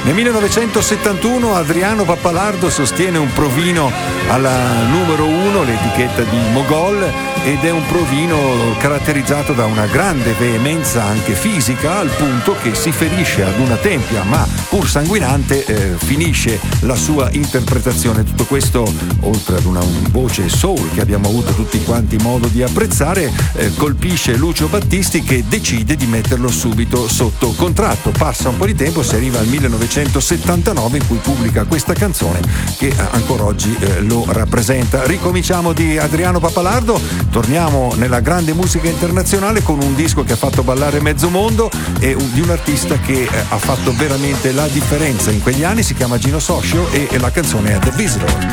Nel 1971 Adriano Pappalardo sostiene un provino alla numero 1, l'etichetta di Mogol, ed è un provino caratterizzato da una grande veemenza anche fisica, al punto che si ferisce ad una tempia, ma pur sanguinante finisce la sua interpretazione. Tutto questo, oltre ad una voce soul che abbiamo avuto tutti quanti modo di apprezzare, colpisce Lucio Battisti, che decide di metterlo subito sotto contratto. Passa un po' di tempo, si arriva al 1979 in cui pubblica questa canzone che ancora oggi lo rappresenta. Ricominciamo di Adriano Pappalardo, torniamo nella grande musica internazionale con un disco che ha fatto ballare mezzo mondo e di un artista che ha fatto veramente la differenza in quegli anni. Si chiama Gino Soscio e la canzone è The Visitor.